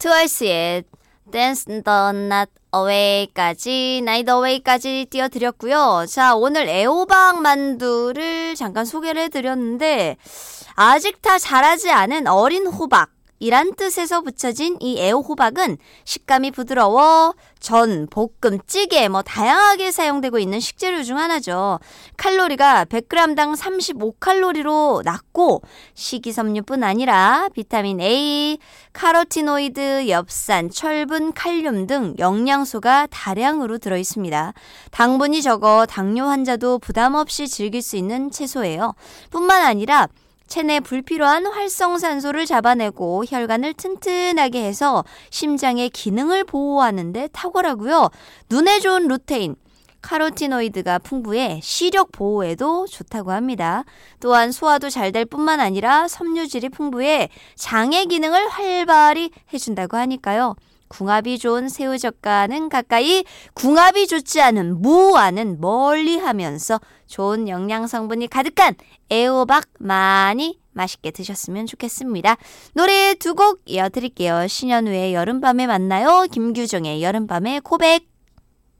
트와이스의 Dance the Night Away까지 띄워드렸고요. 자, 오늘 애호박 만두를 잠깐 소개를 해드렸는데 아직 다 자라지 않은 어린 호박 이란 뜻에서 붙여진 이 애호박은 식감이 부드러워 전, 볶음, 찌개 다양하게 사용되고 있는 식재료 중 하나죠. 칼로리가 100g당 35칼로리로 낮고 식이섬유뿐 아니라 비타민 A, 카로티노이드, 엽산, 철분, 칼륨 등 영양소가 다량으로 들어있습니다. 당분이 적어 당뇨 환자도 부담 없이 즐길 수 있는 채소예요. 뿐만 아니라 체내 불필요한 활성산소를 잡아내고 혈관을 튼튼하게 해서 심장의 기능을 보호하는 데 탁월하고요. 눈에 좋은 루테인, 카로티노이드가 풍부해 시력 보호에도 좋다고 합니다. 또한 소화도 잘 될 뿐만 아니라 섬유질이 풍부해 장의 기능을 활발히 해준다고 하니까요. 궁합이 좋은 새우젓과는 가까이 궁합이 좋지 않은 무와는 멀리하면서 좋은 영양 성분이 가득한 애호박 많이 맛있게 드셨으면 좋겠습니다. 노래 두 곡 이어드릴게요. 신현우의 여름밤에 만나요. 김규정의 여름밤의 고백.